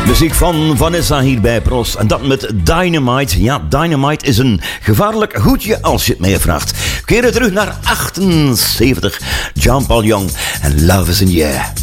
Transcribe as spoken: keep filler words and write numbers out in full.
Muziek van Vanessa hier bij Pros. En dat met Dynamite. Ja, Dynamite is een gevaarlijk goedje als je het mij vraagt. We keren terug naar achtenzeventig. Jean-Paul Young en Love is in the Air.